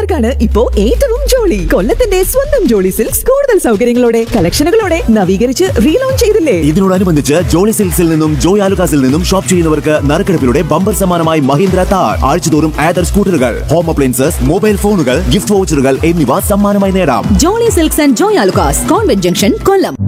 സ്വന്തക്കാർക്കാണ് ഇപ്പോ ഏറ്റവും ജോളി. കൊല്ലത്തിന്റെ സ്വന്തം ജോളി സിൽക്സ് കൂടുതൽ സൗകര്യങ്ങളോടെ കളക്ഷനുകളോടെ നവീകരിച്ച് റീലോഞ്ച് ചെയ്തില്ലേ? ഇതിനോടനുബന്ധിച്ച് ജോളി സിൽക്സിൽ നിന്നും ജോയ് ആലുകാസിൽ നിന്നും ഷോപ്പ് ചെയ്യുന്നവർക്ക് നറുക്കെടുപ്പിലൂടെ ബമ്പർ സമ്മാനമായി മഹീന്ദ്ര താർ, ആഴ്ചതോറും ആദർ സ്കൂട്ടറുകൾ, ഹോം അപ്ലയൻസസ്, മൊബൈൽ ഫോണുകൾ, ഗിഫ്റ്റ് വൗച്ചറുകൾ എന്നിവ സമ്മാനമായി നേടാം. Jolly silks and Joy Alukkas, convent junction, Kollam.